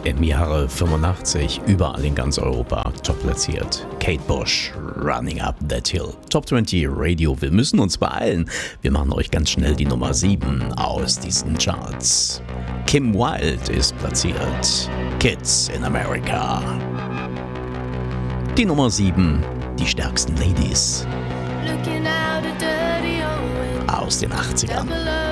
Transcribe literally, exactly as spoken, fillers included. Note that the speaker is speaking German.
Im Jahre fünfundachtzig überall in ganz Europa top platziert. Kate Bush, Running Up That Hill. Top zwanzig Radio, wir müssen uns beeilen. Wir machen euch ganz schnell die Nummer sieben aus diesen Charts. Kim Wilde ist platziert. Kids in America. Die Nummer sieben, die stärksten Ladies aus den achtzigern.